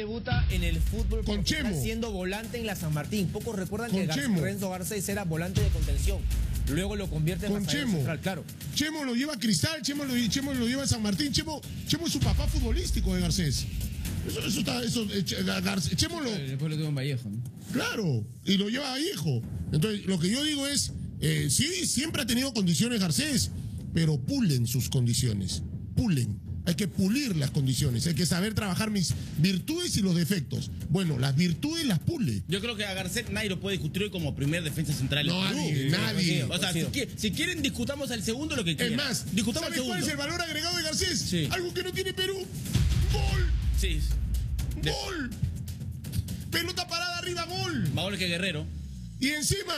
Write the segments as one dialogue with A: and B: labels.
A: Debuta en el fútbol
B: con
A: profesional
B: Chemo,
A: siendo volante en la San Martín. Pocos recuerdan que
B: Chemo.
A: Renzo Garcés era volante de contención. Luego lo convierte en
B: con
A: pasador
B: Chemo.
A: central, claro.
B: Chemo lo lleva a Cristal, Chemo lo lleva a San Martín. Chemo es su papá futbolístico de Garcés. Chemo lo...
C: Después lo tuvo en Vallejo, ¿no?
B: Claro, y lo lleva a hijo. Entonces, lo que yo digo es, sí, siempre ha tenido condiciones Garcés, pero pulen sus condiciones, pulen. Hay que pulir las condiciones, hay que saber trabajar mis virtudes y los defectos. Bueno, las virtudes las pule.
D: Yo creo que a Garcés nadie lo puede discutir hoy como primer defensa central del Perú.
B: Nadie.
D: O sea, si quieren discutamos el segundo lo que quieran.
B: Es más,
D: discutamos
B: ¿sabes
D: el segundo.
B: cuál es el valor agregado de Garcés?
D: Sí.
B: Algo que no tiene Perú. Gol.
D: Sí.
B: Gol. Pelota parada arriba, gol.
D: Más goles que Guerrero.
B: Y encima,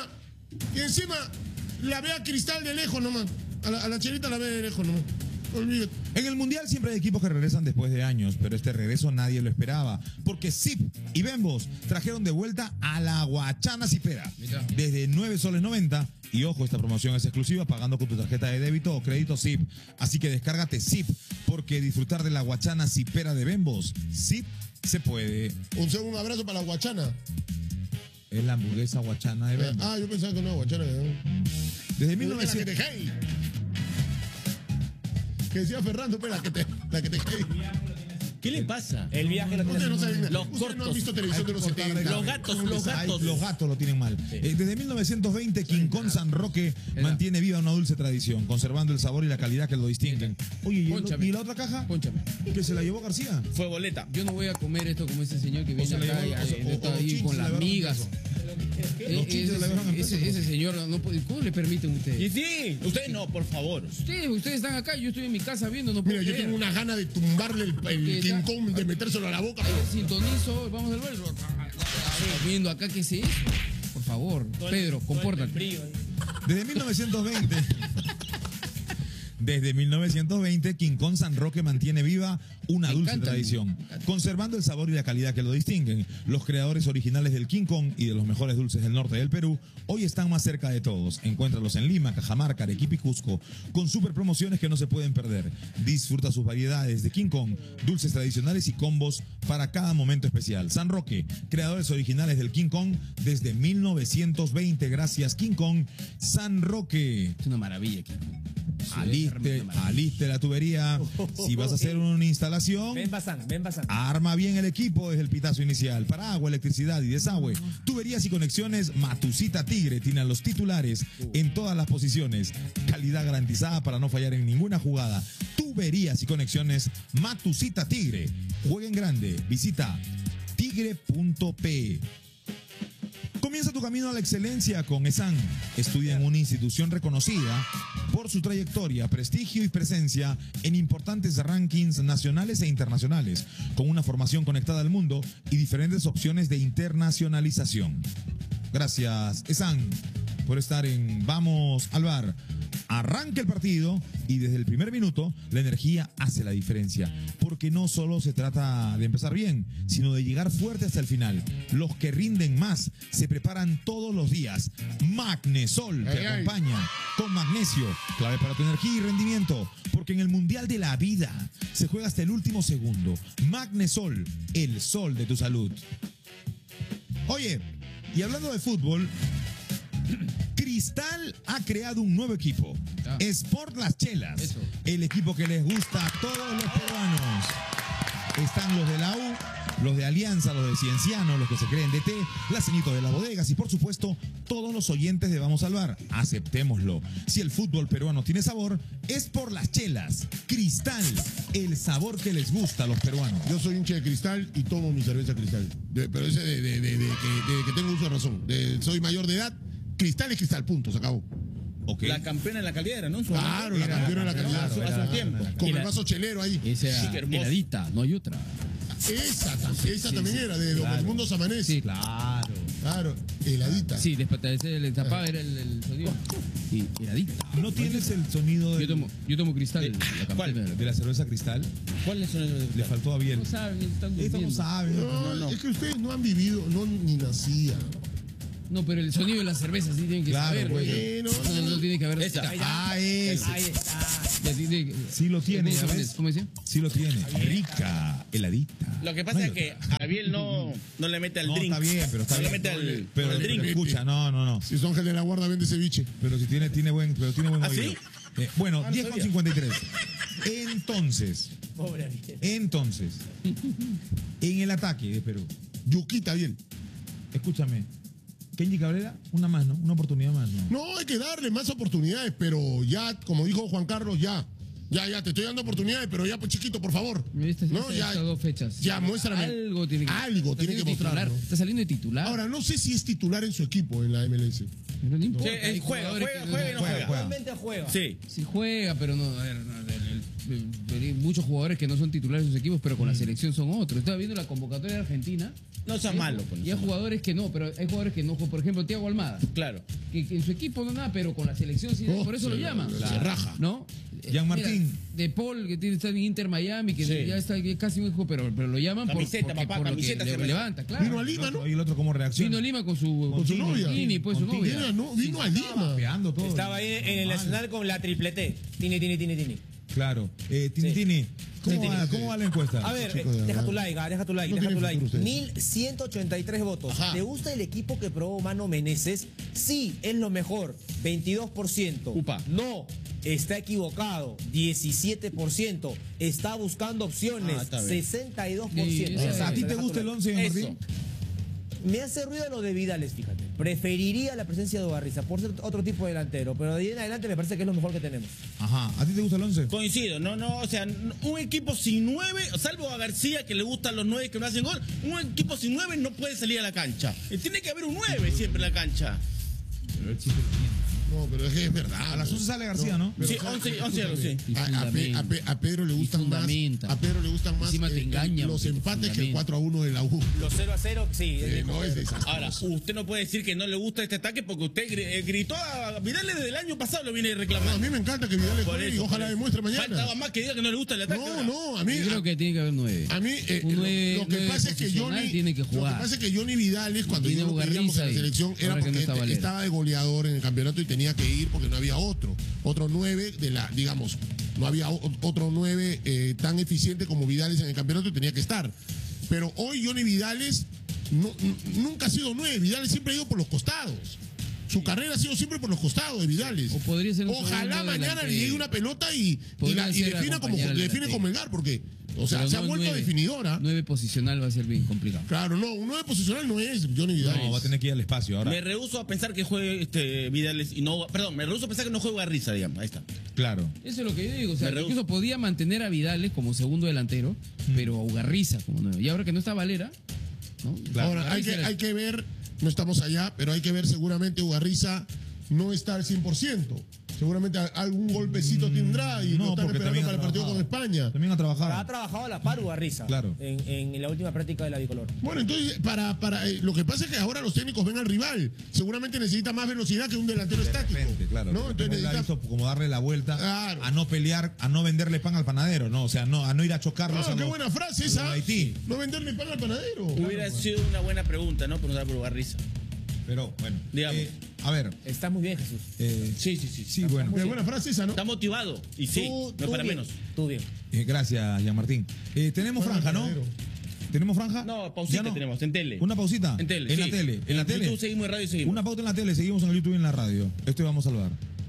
B: la ve a Cristal de lejos nomás. A la Chelita la ve de lejos nomás. Olvídate.
E: En el Mundial siempre hay equipos que regresan después de años, pero este regreso nadie lo esperaba, porque Zip y Bembos trajeron de vuelta a la Guachana Cipera desde 9 soles 90. Y ojo, esta promoción es exclusiva pagando con tu tarjeta de débito o crédito Zip. Así que descárgate Zip, porque disfrutar de la Guachana Cipera de Bembos, Zip se puede.
B: Un abrazo para la Guachana.
E: Es la hamburguesa Guachana de Bembos.
B: Ah, yo pensaba que no, Guachana.
E: Desde
B: La
E: 1900...
B: que te hey. Que decía Fernando, pues, la que te hey.
D: ¿Qué le pasa?
A: El viaje lo
B: Ustedes no saben nada.
D: Los
B: Ustedes no han
D: cortos.
B: visto televisión de los 70.
D: Los gatos.
E: Los gatos lo tienen mal. Desde 1920, King Kong San Roque mantiene viva una dulce tradición, conservando el sabor y la calidad que lo distinguen. Oye, ¿y la otra caja?
C: Pónchame.
E: ¿Que se la llevó García?
D: Fue boleta.
C: Yo no voy a comer esto como ese señor que
E: O
C: viene
E: se la
C: acá
E: llevó-
C: y está ahí con las migas.
E: Los chinches se la llevaron en pesos.
C: Ese señor, no puede, ¿cómo le permiten
D: Y
C: ustedes?
D: sí, ustedes no, por favor.
C: Ustedes están acá, yo estoy en mi casa viendo, no puedo
B: Mira, yo
C: creer.
B: tengo una gana de tumbarle el King Kong, de metérselo a la boca.
C: Sintonizo, vamos al baile. Viendo acá, ¿qué es eso? Por favor, Pedro, compórtate.
E: Desde 1920. Desde 1920, King Kong San Roque mantiene viva una
C: Me
E: dulce
C: encanta,
E: tradición,
C: me encanta.
E: conservando el sabor y la calidad que lo distinguen. Los creadores originales del King Kong y de los mejores dulces del norte del Perú hoy están más cerca de todos. Encuéntralos en Lima, Cajamarca, Arequipa y Cusco, con super promociones que no se pueden perder. Disfruta sus variedades de King Kong, dulces tradicionales y combos para cada momento especial. San Roque, creadores originales del King Kong desde 1920. Gracias, King Kong San Roque.
C: Es una maravilla aquí.
E: Aliste la tubería. Si vas a hacer una instalación,
A: Ven Bazán.
E: arma bien el equipo desde el pitazo inicial. Para agua, electricidad y desagüe. Tuberías y conexiones, Matusita Tigre tiene a los titulares en todas las posiciones. Calidad garantizada para no fallar en ninguna jugada. Tuberías y conexiones, Matusita Tigre. Jueguen grande. Visita tigre.pe. Comienza tu camino a la excelencia con ESAN. Estudia en una institución reconocida por su trayectoria, prestigio y presencia en importantes rankings nacionales e internacionales, con una formación conectada al mundo y diferentes opciones de internacionalización. Gracias, ESAN, por estar en Vamos al Bar. Arranca el partido y desde el primer minuto la energía hace la diferencia, porque no solo se trata de empezar bien, sino de llegar fuerte hasta el final. Los que rinden más se preparan todos los días. Magnesol te acompaña con magnesio, clave para tu energía y rendimiento, porque en el Mundial de la Vida se juega hasta el último segundo. Magnesol, el sol de tu salud. Oye, y hablando de fútbol, Cristal ha creado un nuevo equipo, Sport Las Chelas,
C: Eso.
E: el equipo que les gusta a todos los peruanos. Están los de la U, los de Alianza, los de Cienciano, los que se creen DT, las ceñitos de las bodegas y por supuesto todos los oyentes de Vamos al Bar. Aceptémoslo. Si el fútbol peruano tiene sabor, es por Las Chelas. Cristal, el sabor que les gusta a los peruanos.
B: Yo soy hincha de Cristal y tomo mi cerveza Cristal. Pero ese de que tengo uso de razón. Soy mayor de edad. Cristal es Cristal, punto, se acabó.
E: Okay.
D: La campeona en la calidad, ¿no?
B: Claro, la campeona de la calidad.
D: Hace un tiempo.
B: Con
C: Y
B: el
C: la-
B: vaso chelero ahí.
C: Esa
D: Sí, qué hermoso.
C: heladita, no hay otra.
B: Esa también era, de Don Edmundo Samanés.
C: Sí, claro.
B: Claro, heladita.
C: Sí, después el tapaba era el sonido. Y heladita.
E: ¿No tienes el sonido
C: Yo tomo cristal. La
D: ¿Cuál?
C: campeona.
E: de la cerveza Cristal?
D: ¿Cuáles son los
E: Le faltó a Biel.
C: No saben, están
E: Esto no
C: durmiendo.
E: saben.
B: No, es que ustedes no han vivido, no ni nacían.
C: No, pero el sonido de la cerveza sí tienen que
E: Claro,
C: saber,
E: güey.
C: güey. No tiene que haber.
D: Esa.
E: Ah, ese.
A: Ahí está.
E: Sí lo tiene,
C: ¿Cómo
E: ¿sabes?
C: ¿Cómo dice?
E: Sí lo tiene. Rica, heladita.
D: Lo que pasa es que Ariel no le mete al
E: No,
D: drink.
E: está bien, pero está
D: no
E: bien.
D: le mete al
E: Pero
D: drink.
E: escucha, no.
B: Si son gente de la guarda, vende ceviche.
E: Pero si tiene buen
D: ¿Ah,
E: oído.
D: sí?
E: Bueno,
D: no
E: 10:53. Entonces, en el ataque de Perú,
B: Yuquita, bien.
E: escúchame, Kenji Cabrera, una más, ¿no? Una oportunidad más, ¿no?
B: No, hay que darle más oportunidades, pero ya, como dijo Juan Carlos, ya, te estoy dando oportunidades, pero ya, pues chiquito, por favor.
C: Estas
B: No, ya,
C: estas 2 fechas.
B: ya, muéstrame.
C: Algo tiene que,
B: Algo
C: está
B: tiene que
C: saliendo
B: mostrar,
C: titular,
B: ¿no?
C: Está saliendo de titular.
B: Ahora, no sé si es titular en su equipo en la MLS.
C: Pero no importa.
D: Sí,
C: hay
D: juega
C: jugadores
D: y
C: que
D: no juega.
F: Realmente juega.
D: Sí.
C: Sí juega, pero no. A ver, hay muchos jugadores que no son titulares de sus equipos, pero con la selección son otros. Estaba viendo la convocatoria de Argentina.
D: No sea malo. Pues, no
C: Y
D: sea
C: hay
D: malo.
C: jugadores que no, pero hay jugadores que no. Por ejemplo, Thiago Almada.
D: Claro.
C: Que en su equipo no nada, pero con la selección sí.
B: Oh,
C: por eso lo llaman.
B: se raja.
C: ¿No?
E: Jean Martín.
C: Mira, De Paul, que está en Inter Miami, que
D: Sí.
C: ya está casi un hijo, pero lo llaman
D: Camiseta,
C: porque,
D: papá,
C: por lo
D: camiseta
C: que
D: se
C: le
D: me-
C: levanta, claro.
B: Vino a Lima, ¿no?
E: Y el otro, ¿cómo reacciona?
C: Vino a Lima con su
B: Su novia.
C: Tini, pues su novia.
B: Vino a Lima.
E: Vapeando todo.
F: Estaba ahí en el Nacional con la triplete. Tini.
E: Claro. Tini, ¿cómo va la encuesta?
F: A ver,
B: Chicos, de
F: deja
B: verdad.
F: tu like, deja tu like,
B: No
F: deja tu
B: tienen
F: like.
B: futuro ustedes.
F: 1183 votos.
B: Ajá.
F: ¿Te gusta el equipo que probó Mano Meneses? Sí, es lo mejor. 22%.
D: Upa.
F: No, está equivocado. 17%. Está buscando opciones.
D: Ah, está bien.
F: 62%.
C: Sí,
F: Exacto,
E: ¿A ti te
F: deja tu
E: gusta el
F: like.
E: 11, Jean
D: Eso.
E: Martín?
F: Me hace ruido lo de Vidales, fíjate. Preferiría la presencia de Ugarriza por ser otro tipo de delantero, pero de ahí en adelante me parece que es lo mejor que tenemos.
E: Ajá. ¿A ti te gusta el 11?
D: Coincido, o sea, un equipo sin 9, salvo a García que le gustan los 9 que no hacen gol, un equipo sin 9 no puede salir a la cancha. Y tiene que haber un 9 siempre en la cancha.
B: No, pero es que es verdad.
E: A las 11 sale García, ¿no?
D: Sí, 11 sí.
C: Y
B: A Pedro le gustan más.
C: fundamenta.
B: A Pedro le gustan más
C: Encima te engaña,
B: los
C: porque
B: empates que el
C: fundamenta.
B: 4-1 de la U.
F: Los 0-0, sí.
B: No es de esas
D: Ahora,
B: cosas.
D: usted no puede decir que no le gusta este ataque porque usted gritó a Vidal desde el año pasado, lo viene
B: No, a
D: reclamando.
B: mí me encanta que Vidal le
D: Por
B: juegue y
D: eso,
B: ojalá
D: por eso.
B: demuestre mañana.
D: Faltaba más que diga que no le gusta el ataque.
B: No, a mí.
C: Yo creo que tiene que haber 9.
B: A mí,
C: Un nueve-
B: lo que
C: nueve
B: pasa es que
C: posicional
B: Johnny.
C: tiene que
B: Lo que
C: jugar.
B: pasa es que Johnny Vidales, cuando
C: Tiene
B: yo lo pedíamos en la
C: Ugarriza y
B: selección, era
C: ahora que no
B: porque
C: está Valera.
B: estaba de goleador en el campeonato y tenía que ir porque no había otro 9 de la, digamos, no había otro 9 tan eficiente como Vidales en el campeonato y tenía que estar. Pero hoy Johnny Vidales nunca ha sido 9, Vidales siempre ha ido por los costados. Su carrera ha sido siempre por los costados de Vidales.
C: O podría ser un
B: Ojalá
C: segundo
B: mañana le
C: delantero.
B: llegue una pelota y
C: Podría ser
B: defina como
C: acompañar al
B: define
C: delantero.
B: con Melgar, porque, o sea,
C: Pero
B: se ha
C: no
B: vuelto
C: 9.
B: definidora.
C: 9 posicional va a ser bien complicado.
B: Claro, no, un 9 posicional no es Johnny Vidales.
E: No, va a tener que ir al espacio ahora.
D: Me rehúso a pensar que juegue Vidales y no. Perdón, me rehúso a pensar que no juegue Garriza, digamos. Ahí está.
E: Claro.
C: Eso es lo que yo digo. O sea,
D: Me rehuso.
C: incluso podía mantener a Vidales como segundo delantero, pero a Ugarriza como 9. Y ahora que no está Valera, ¿no?
B: Ahora,
C: Ugarriza
B: hay que ver, no estamos allá, pero hay que ver seguramente Ugarriza no está al 100%. Seguramente algún golpecito tendrá y no están
E: porque
B: esperando
E: también
B: para el
E: ha
B: partido con
E: trabajado.
B: España.
E: También ha
F: Ha
E: trabajado.
F: trabajado a la par Ugarriza.
E: Claro.
F: En la última práctica de la bicolor.
B: Bueno, entonces, lo que pasa es que ahora los técnicos ven al rival. Seguramente necesita más velocidad que un delantero estático.
E: Claro.
B: ¿no? Entonces
E: Él ha
B: necesita...
E: visto como darle la vuelta
B: Claro.
E: a no pelear, a no venderle pan al panadero, ¿no? O sea, a no ir a chocarlos
B: Ah,
E: a
B: qué
E: los-
B: buena frase
E: a los
B: esa.
E: de Haití.
B: No venderle pan al panadero.
D: Hubiera sido una buena pregunta, ¿no? Preguntar por Garriza.
E: Pero bueno,
D: Digamos.
E: a ver,
F: Está muy bien, Jesús.
D: Sí.
E: sí, bueno.
B: Qué buena frase esa, ¿no?
D: Está motivado. Y sí, no es para
F: bien,
D: menos.
F: Tú bien.
E: Gracias, Jean Martín. Tenemos
B: Pan al
E: franja, ¿no?
B: panadero.
E: ¿Tenemos franja?
D: No, pausita
E: ¿Ya
D: tenemos, en tele.
E: ¿Una pausita?
D: En tele.
E: En
D: sí.
E: la tele. En la tele.
D: YouTube seguimos en radio y seguimos.
E: Una pauta en la tele, seguimos en el YouTube y en la radio. Esto vamos a salvar.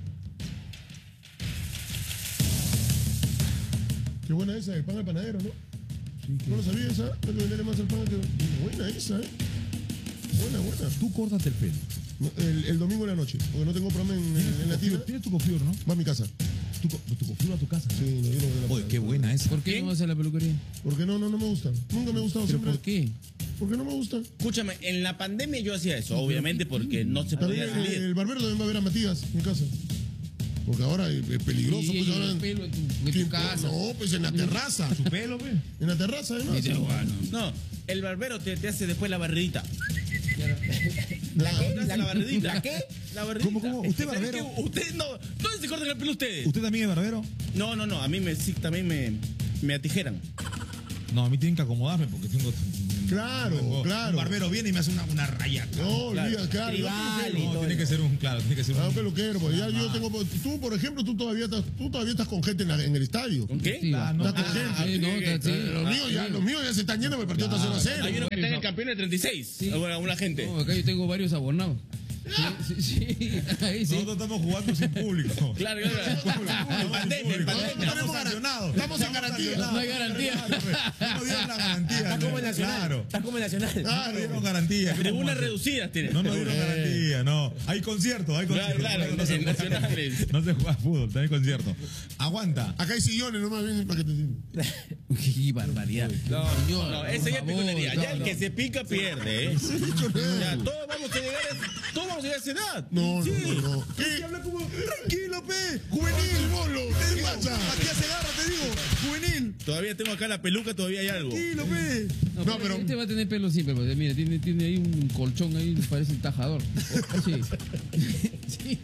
B: Qué buena esa, el pan al panadero, ¿no? No lo sabía esa. No hay que venderle más al pan que... Buena esa, ¿eh? Buena.
E: Tú córtate el pelo.
B: No, el domingo en la noche, porque no tengo programa en la tira.
E: Tienes tu cofior, ¿no?
B: Va a mi casa.
E: Tu cofior a tu casa.
B: Sí, no, yo no voy a la
E: Oye, qué buena esa.
C: ¿Por qué no vas a la peluquería?
B: Porque no me gusta. Nunca me ha gustado
C: ¿Pero
B: siempre.
C: por qué?
B: Porque no me gusta.
D: Escúchame, en la pandemia yo hacía eso, obviamente, porque no se
B: También
D: podía salir.
B: el barbero también va a ver a Matías en mi casa. Porque ahora es peligroso.
C: Y
B: Pues
C: ellos
B: ahora
C: el pelo en tu
B: ¿Qué
C: casa.
B: No, pues en la terraza.
E: Tu pelo, güey.
B: En la terraza, además.
C: Dice, bueno,
D: No, el barbero te hace después la barridita.
F: ¿La qué?
D: Te hace la barridita.
F: ¿La qué?
D: La barridita.
E: ¿Cómo? ¿Usted
D: ¿Sabes
E: barbero?
D: qué? Usted no. ¿Dónde se cortan el pelo ustedes?
E: ¿Usted también es barbero?
D: No, a mí sí, también me atijeran.
E: No, a mí tienen que acomodarme porque tengo
B: Claro, claro.
E: Un barbero viene y me hace una raya.
B: No, olvida, claro.
F: Tribal y
E: No,
F: todo
E: tiene que ser un, claro, tiene que ser
B: Ah,
E: un
B: peluquero, pues ya yo tengo. Tú, por ejemplo, tú todavía estás con gente en el estadio.
D: ¿Con qué?
C: Sí,
E: no,
B: Estás con gente.
C: sí, no, sí.
B: Los míos ya se están yendo, me partió 0-0.
D: Hay uno que está en el campeón de 36.
C: Sí.
D: Una gente.
C: No, acá yo tengo varios abonados. Sí, ahí sí.
E: Nosotros estamos jugando sin público.
D: Claro, claro. En pandemia, en
B: Nosotros
D: pandemia.
B: tenemos
E: sancionados.
B: Estamos en garantía.
C: No hay garantía.
E: No nos dieron la garantía.
F: Estás como el Nacional.
E: Claro.
F: Estás como el Nacional.
E: No nos dieron garantía.
D: Tribunas reducidas tiene.
E: No nos dieron garantía, no. Hay concierto, hay concierto.
D: Claro,
E: no, se
D: en
E: juega,
D: nacionales.
E: no se juega fútbol, hay concierto. Aguanta.
B: Acá hay sillones, no más bien para que te sientes.
C: Qué barbaridad. Señor,
D: No, ese
C: por
D: ya
C: favor,
D: piconería. Ya el
C: no.
D: que se pica pierde, ¿eh? Ya, todos vamos a llegar a esa edad.
B: No,
D: Sí.
B: no. ¿Qué?
E: Habla como tranquilo, pe. Juvenil, bolo.
B: ¿Qué pasa?
E: Aquí hace garra, te digo. Juvenil.
D: Todavía tengo acá la peluca, todavía hay algo.
E: Tranquilo, pe.
B: No, pero-
C: Este va a tener pelo siempre, porque mira, tiene ahí un colchón ahí, parece un tajador. Sí. Sí,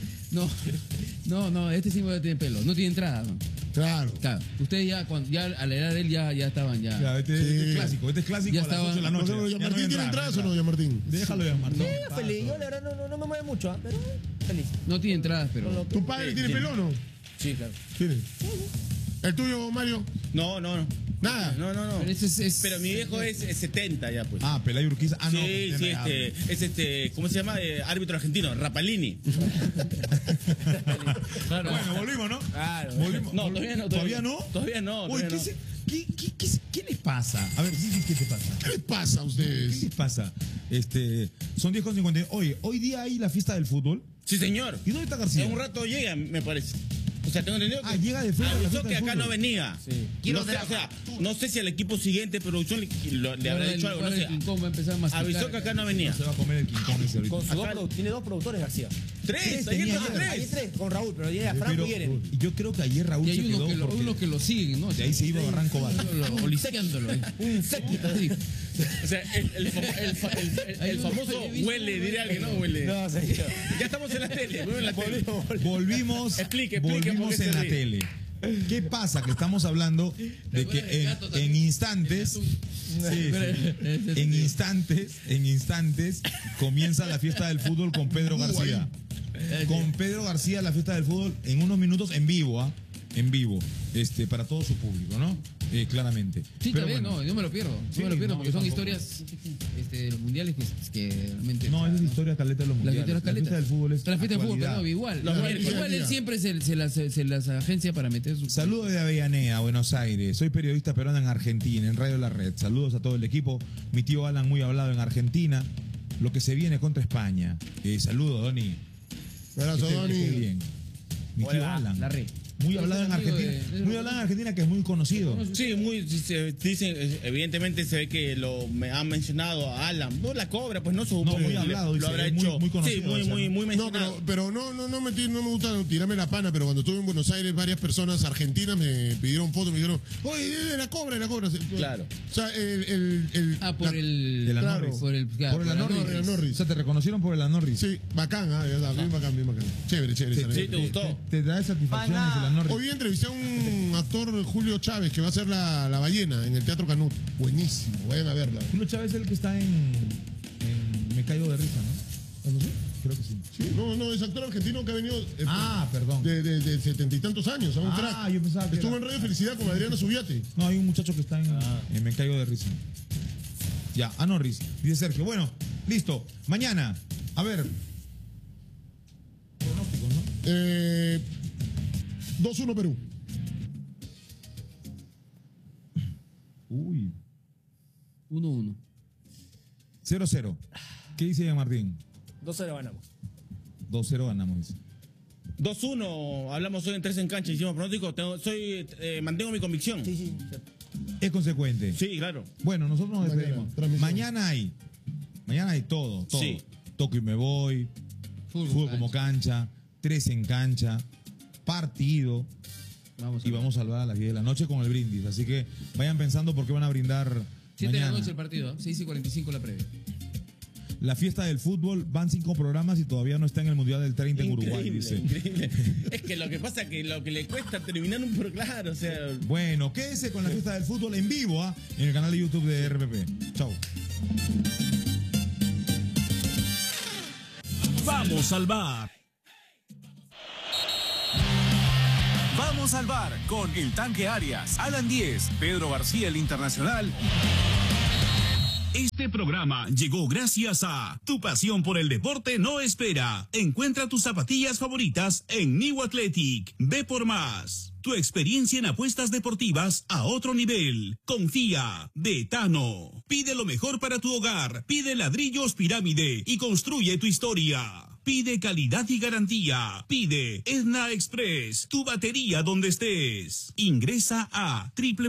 C: no, este sí va a tener pelo. No tiene entrada, ¿no?
B: Claro.
C: Claro, ustedes ya a la edad de él ya estaban ya.
E: Ya, este es clásico. Este es clásico
C: Ya
E: a las
C: estaba-
E: 8 de la noche.
B: ¿Ya
E: Ya no
B: Martín tiene
E: entra,
B: entradas
E: no
B: o no, ya Martín?
E: Déjalo ya, Martín.
F: Sí, feliz. Yo la verdad no me mueve mucho, ¿ah? Pero feliz.
C: No tiene entradas, pero.
B: ¿Tu padre tiene pelo o no?
F: Sí, claro.
B: Tiene. ¿El tuyo, Mario?
D: No.
B: Nada.
D: No.
C: Pero ese es.
D: Pero mi viejo es 70 ya, pues.
E: Ah, Pelay Urquiza. Ah, no.
D: Sí, es ¿cómo se llama? Árbitro argentino, Rapalini.
C: Claro.
E: Bueno, volvimos, ¿no?
F: Claro.
E: Volvimos.
D: No, todavía no.
E: ¿Todavía no?
D: Todavía no.
E: Uy,
D: todavía no.
E: ¿qué les pasa? A ver, sí, ¿qué te pasa?
B: ¿Qué les pasa a
E: ¿Qué
B: ustedes?
E: les pasa? Son 10:50. Oye, hoy día hay la fiesta del fútbol.
D: Sí, señor.
E: ¿Y dónde está García?
D: En un rato llega, me parece. O sea, tengo entendido que.
E: Ah, llega de frente a la
D: avisó
E: fiesta
D: que
E: del
D: acá
E: fútbol.
D: no venía.
F: Sí.
D: No sé si al equipo siguiente producción le habrá dicho algo. No sé.
C: El King Kong va a empezar a masticar.
D: Avisó que acá no venía.
E: Se va a comer el King Kong ese ahorita.
F: Con su tiene dos productores, García.
D: Tres,
E: tenía
D: ayer trajo
E: ayer.
F: Hay
D: tres.
F: tres, con Raúl, pero tiene a Franco
E: Pero
F: y Jeremy.
E: yo creo que ayer Raúl
C: Y hay
E: se quedó porque
C: unos que lo siguen, ¿no?
E: de ahí se iba a Barranco Bar.
C: Oliciándolo.
F: Un séquito.
C: Sí.
D: O sea, el famoso huele, diré alguien, ¿no? Huele.
F: No, señor.
D: Ya estamos en la tele, en la tele.
E: Volvimos
D: Explique,
E: volvimos
D: ¿por qué se
E: en la
D: ríe?
E: tele. ¿Qué pasa? Que estamos hablando de que en instantes, sí, en instantes comienza la fiesta del fútbol con Pedro García. Con Pedro García la fiesta del fútbol en unos minutos en vivo, ¿ah? En vivo, para todo su público, ¿no? Claramente.
C: Sí,
E: Pero
C: también,
E: bueno.
C: no, yo me lo pierdo.
E: Sí,
C: Yo me lo pierdo
E: no,
C: porque
E: yo
C: son
E: tampoco.
C: historias de los mundiales que realmente.
E: No, esa es la historia caleta de los
C: La
E: mundiales.
C: fiesta de las
E: fiesta del fútbol es
C: La fiesta del fútbol,
E: actualidad.
C: pero igual.
D: Los
C: Igual,
D: miércoles.
C: igual él siempre se las agencia para meter su.
E: Saludos de Avellaneda, Buenos Aires. Soy periodista peruano en Argentina, en Radio La Red. Saludos a todo el equipo. Mi tío Alan muy hablado en Argentina. Lo que se viene contra España. Saludos, Doni.
B: Abrazo,
E: Que esté
B: Doni.
E: bien. Mi tío
F: Hola,
E: Alan.
F: la red.
E: Muy hablado en
C: amigo
E: Argentina.
C: de-
E: Muy hablado en Argentina, que es muy conocido.
D: Sí, dicen, evidentemente se ve que me han mencionado a Alan. No la cobra, pues no su
E: No, muy hablado,
D: lo
E: dice,
D: habrá
E: es muy-
D: hecho.
E: muy conocido,
D: sí, muy,
E: o sea,
D: muy, muy
B: No,
D: mencionado.
B: pero no me gusta tirarme la pana, pero cuando estuve en Buenos Aires, varias personas argentinas me pidieron fotos, me dijeron, oye, la cobra.
D: Claro.
B: O sea,
C: Por el.
E: de la
B: Claro.
E: Norris.
C: Por el.
E: Por el Anorris.
B: Por el Anorris.
E: O sea, te reconocieron por el Anorris.
B: Sí, bacán, bien bacán. Chévere.
D: Sí, te gustó.
E: Te da satisfacciones el Anorris.
B: Hoy día entrevisté a un actor, Julio Chávez, que va a hacer la ballena en el Teatro Canut. Buenísimo, vayan a verla.
E: Julio Chávez es el que está en Me Caigo de Risa, ¿no? ¿No sé? Creo que sí.
B: Sí, no, es actor argentino que ha venido
E: Perdón.
B: de 70 y tantos años, a un
E: Ah,
B: crack.
E: yo pensaba que
B: Estuvo
E: era-
B: en Radio Felicidad con Adriana Subiate.
E: No, hay un muchacho que está en Me Caigo de Risa. Ya, Anorris, dice Sergio. Bueno, listo. Mañana, a ver. Pronósticos, ¿no?
B: 2-1 Perú.
E: Uy.
C: 1-1.
E: 0-0. ¿Qué dice Martín?
F: 2-0 ganamos.
E: 2-0 ganamos. Dice.
D: 2-1, hablamos hoy en 3 en cancha, hicimos pronóstico. Mantengo mi convicción.
F: Sí, sí. Cierto.
E: Es consecuente.
D: Sí, claro.
E: Bueno, nosotros nos
B: Mañana,
E: despedimos.
B: transmisión.
E: Mañana hay todo.
D: Sí.
E: Toco y me voy. Fútbol como cancha. 3 en cancha. Partido.
C: Vamos a
E: Y vamos a salvar a las 10 de la noche con el brindis. Así que vayan pensando por qué van a brindar
C: 7 de la
E: mañana.
C: noche el partido, 6:45 la previa.
E: La fiesta del fútbol, van 5 programas y todavía no está en el Mundial del 30 en Uruguay, dice.
D: Increíble. Es que lo que pasa es que lo que le cuesta terminar un programa, claro, o sea...
E: Bueno, quédese con la fiesta del fútbol en vivo, en el canal de YouTube de RPP. Chau.
G: Vamos al bar. Vamos al bar con El Tanque Arias, Alan Díez, Pedro García el Internacional. Este programa llegó gracias a Tu pasión por el deporte no espera. Encuentra tus zapatillas favoritas en New Athletic. Ve por más. Tu experiencia en apuestas deportivas a otro nivel. Confía. Betano. Pide lo mejor para tu hogar. Pide ladrillos Pirámide y construye tu historia. Pide calidad y garantía. Pide Edna Express, tu batería donde estés. Ingresa a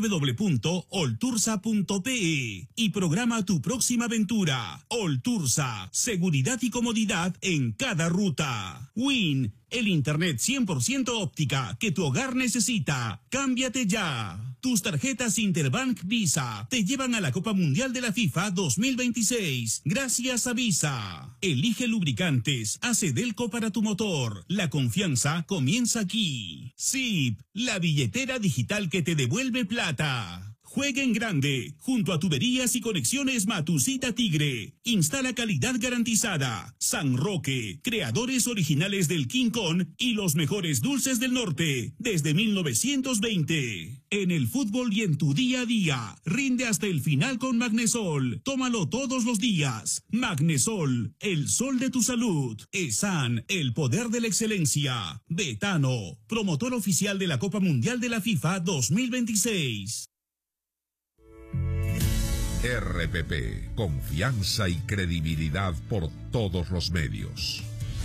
G: www.oltursa.pe y programa tu próxima aventura. Oltursa, seguridad y comodidad en cada ruta. Win, el internet 100% óptica que tu hogar necesita. Cámbiate ya. Tus tarjetas Interbank Visa te llevan a la Copa Mundial de la FIFA 2026. Gracias a Visa. Elige lubricantes. Hace Delco para tu motor. La confianza comienza aquí. Zip, la billetera digital que te devuelve plata. Juega en grande, junto a Tuberías y Conexiones Matusita Tigre. Instala calidad garantizada. San Roque, creadores originales del King Kong y los mejores dulces del norte, desde 1920. En el fútbol y en tu día a día, rinde hasta el final con Magnesol. Tómalo todos los días. Magnesol, el sol de tu salud. ESAN, el poder de la excelencia. Betano, promotor oficial de la Copa Mundial de la FIFA 2026.
H: RPP, confianza y credibilidad por todos los medios.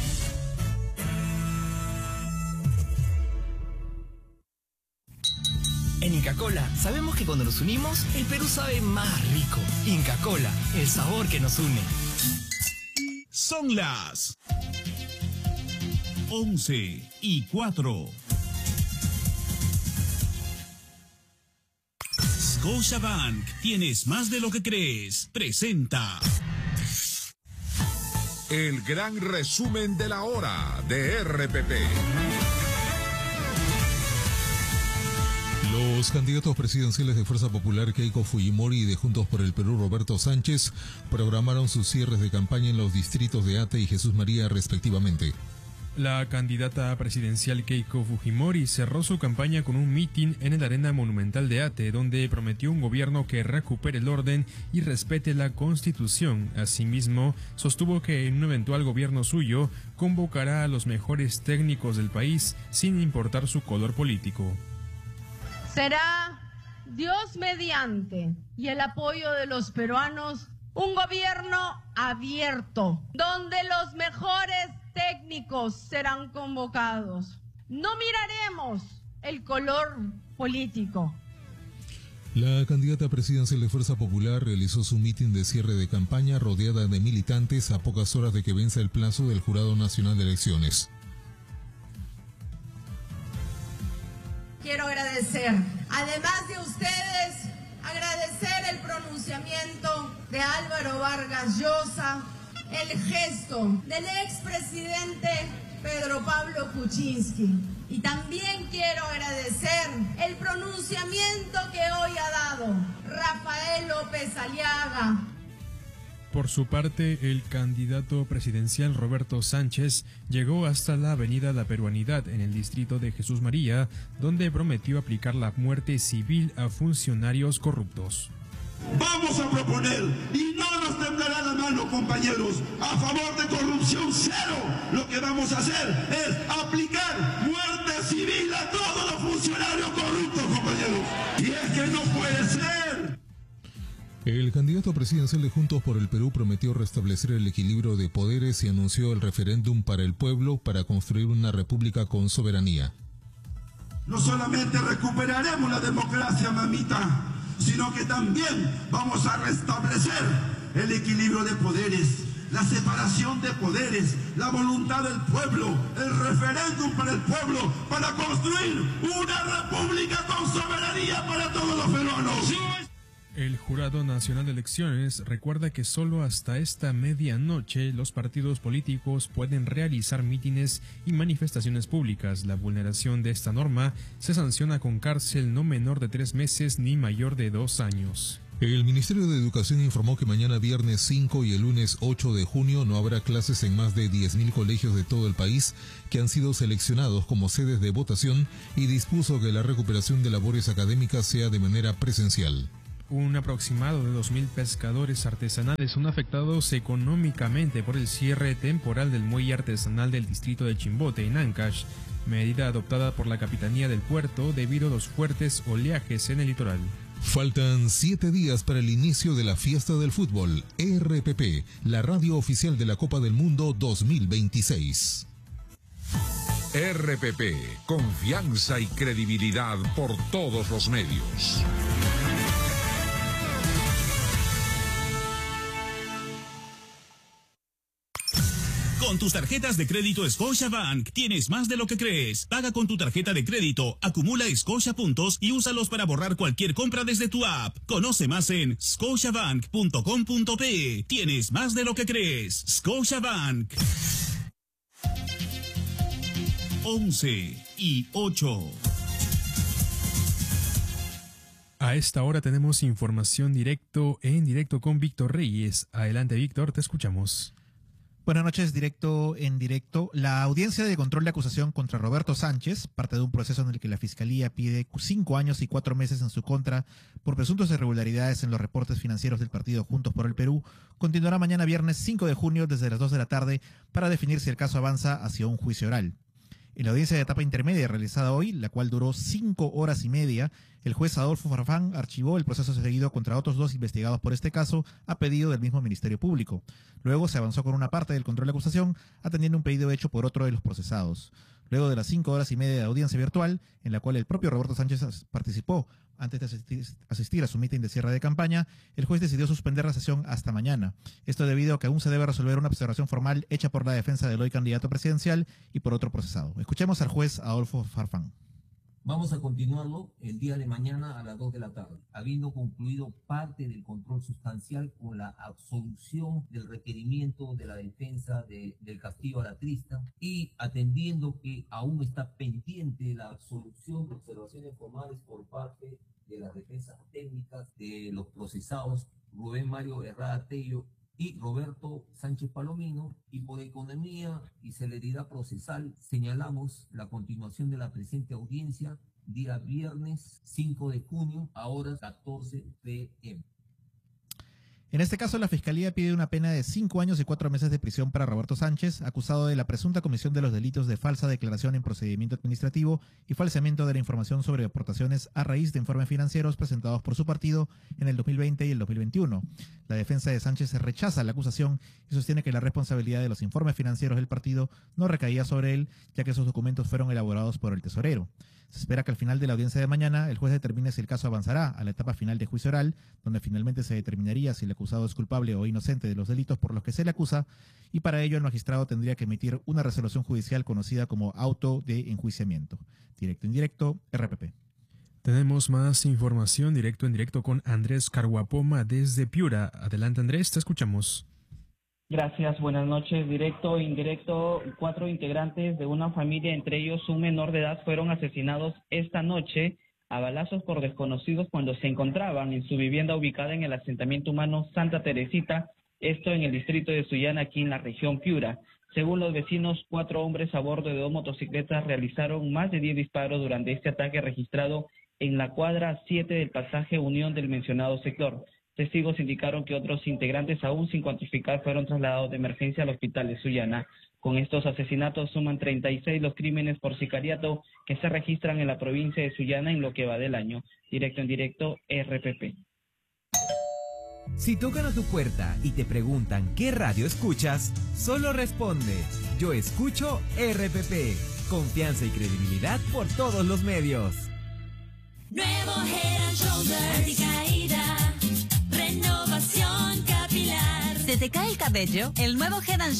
I: En Inca Kola sabemos que cuando nos unimos, el Perú sabe más rico. Inca Kola, el sabor que nos une.
G: Son las 11:04. Scotiabank, tienes más de lo que crees. Presenta
H: el gran resumen de la hora de RPP.
J: Los candidatos presidenciales de Fuerza Popular Keiko Fujimori y de Juntos por el Perú Roberto Sánchez programaron sus cierres de campaña en los distritos de Ate y Jesús María respectivamente.
K: La candidata presidencial Keiko Fujimori cerró su campaña con un mitin en el Arena Monumental de Ate, donde prometió un gobierno que recupere el orden y respete la Constitución. Asimismo, sostuvo que en un eventual gobierno suyo convocará a los mejores técnicos del país sin importar su color político.
L: Será, Dios mediante, y el apoyo de los peruanos, un gobierno abierto, donde los mejores técnicos serán convocados. No miraremos el color político.
J: La candidata presidencial de Fuerza Popular realizó su mitin de cierre de campaña rodeada de militantes a pocas horas de que venza el plazo del Jurado Nacional de Elecciones.
L: Quiero agradecer, además de ustedes, agradecer el pronunciamiento de Álvaro Vargas Llosa, el gesto del expresidente Pedro Pablo Kuczynski. Y también quiero agradecer el pronunciamiento que hoy ha dado Rafael López Aliaga.
K: Por su parte, el candidato presidencial Roberto Sánchez llegó hasta la avenida La Peruanidad en el distrito de Jesús María, donde prometió aplicar la muerte civil a funcionarios corruptos.
M: Vamos a proponer, y no nos temblará la mano, compañeros, a favor de corrupción cero. Lo que vamos a hacer es aplicar muerte civil a todos los funcionarios corruptos, compañeros. Y es que no puede ser.
J: El candidato presidencial de Juntos por el Perú prometió restablecer el equilibrio de poderes y anunció el referéndum para el pueblo para construir una república con soberanía.
M: No solamente recuperaremos la democracia, mamita, sino que también vamos a restablecer el equilibrio de poderes, la separación de poderes, la voluntad del pueblo, el referéndum para el pueblo, para construir una república con soberanía para todos los peruanos.
K: El Jurado Nacional de Elecciones recuerda que solo hasta esta medianoche los partidos políticos pueden realizar mítines y manifestaciones públicas. La vulneración de esta norma se sanciona con cárcel no menor de 3 meses ni mayor de 2 años.
J: El Ministerio de Educación informó que mañana viernes 5 y el lunes 8 de junio no habrá clases en más de 10.000 colegios de todo el país que han sido seleccionados como sedes de votación y dispuso que la recuperación de labores académicas sea de manera presencial.
K: Un aproximado de 2.000 pescadores artesanales son afectados económicamente por el cierre temporal del muelle artesanal del distrito de Chimbote en Ancash, medida adoptada por la Capitanía del Puerto debido a los fuertes oleajes en el litoral.
J: Faltan 7 días para el inicio de la fiesta del fútbol. RPP, la radio oficial de la Copa del Mundo 2026.
H: RPP, confianza y credibilidad por todos los medios.
G: Con tus tarjetas de crédito Scotiabank tienes más de lo que crees. Paga con tu tarjeta de crédito, acumula Scotia puntos y úsalos para borrar cualquier compra desde tu app. Conoce más en scotiabank.com.pe. Tienes más de lo que crees. Scotiabank. 11:08.
K: A esta hora tenemos información en directo con Víctor Reyes. Adelante, Víctor, te escuchamos.
N: Buenas noches, directo en directo. La audiencia de control de acusación contra Roberto Sánchez, parte de un proceso en el que la Fiscalía pide 5 años y 4 meses en su contra por presuntas irregularidades en los reportes financieros del partido Juntos por el Perú, continuará mañana viernes 5 de junio desde las 2 de la tarde para definir si el caso avanza hacia un juicio oral. En la audiencia de etapa intermedia realizada hoy, la cual duró 5 horas y media, el juez Adolfo Farfán archivó el proceso seguido contra otros 2 investigados por este caso a pedido del mismo Ministerio Público. Luego se avanzó con una parte del control de acusación, atendiendo un pedido hecho por otro de los procesados. Luego de las 5 horas y media de audiencia virtual, en la cual el propio Roberto Sánchez participó antes de asistir a su mitin de cierre de campaña, el juez decidió suspender la sesión hasta mañana. Esto debido a que aún se debe resolver una observación formal hecha por la defensa del hoy candidato presidencial y por otro procesado. Escuchemos al juez Adolfo Farfán.
O: Vamos a continuarlo el día de mañana a las 2 de la tarde, habiendo concluido parte del control sustancial con la absolución del requerimiento de la defensa del Castillo Alatrista y atendiendo que aún está pendiente la absolución de observaciones formales por parte de las defensas técnicas de los procesados Rubén Mario Herrada Tello y Roberto Sánchez Palomino, y por economía y celeridad procesal señalamos la continuación de la presente audiencia día viernes 5 de junio a horas 14 p.m.
N: En este caso, la Fiscalía pide una pena de 5 años y 4 meses de prisión para Roberto Sánchez, acusado de la presunta comisión de los delitos de falsa declaración en procedimiento administrativo y falseamiento de la información sobre aportaciones a raíz de informes financieros presentados por su partido en el 2020 y el 2021. La defensa de Sánchez rechaza la acusación y sostiene que la responsabilidad de los informes financieros del partido no recaía sobre él, ya que esos documentos fueron elaborados por el tesorero. Se espera que al final de la audiencia de mañana el juez determine si el caso avanzará a la etapa final de juicio oral, donde finalmente se determinaría si el acusado es culpable o inocente de los delitos por los que se le acusa, y para ello el magistrado tendría que emitir una resolución judicial conocida como auto de enjuiciamiento. Directo en directo, RPP.
K: Tenemos más información directo en directo con Andrés Carguapoma desde Piura. Adelante, Andrés, te escuchamos.
P: Gracias, buenas noches. Directo e indirecto, 4 integrantes de una familia, entre ellos un menor de edad, fueron asesinados esta noche a balazos por desconocidos cuando se encontraban en su vivienda ubicada en el asentamiento humano Santa Teresita, esto en el distrito de Sullana, aquí en la región Piura. Según los vecinos, 4 hombres a bordo de 2 motocicletas realizaron más de 10 disparos durante este ataque registrado en la cuadra 7 del pasaje Unión del mencionado sector. Testigos indicaron que otros integrantes, aún sin cuantificar, fueron trasladados de emergencia al hospital de Sullana. Con estos asesinatos suman 36 los crímenes por sicariato que se registran en la provincia de Sullana en lo que va del año. Directo en directo, RPP.
Q: Si tocan a tu puerta y te preguntan qué radio escuchas, solo responde: yo escucho RPP. Confianza y credibilidad por todos los medios.
R: Nuevo Head & Shoulder, anticaída, renovación capilar.
S: ¿Se te cae el cabello? El nuevo Head &